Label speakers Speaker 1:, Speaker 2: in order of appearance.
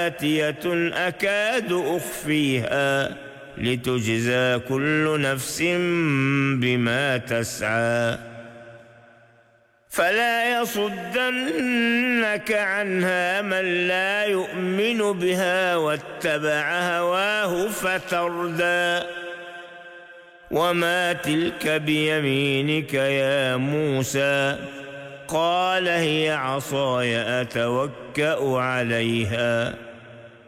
Speaker 1: آتية أكاد أخفيها لتجزى كل نفس بما تسعى فلا يصدنك عنها من لا يؤمن بها واتبع هواه فتردى وما تلك بيمينك يا موسى قال هي عصاي أتوكأ عليها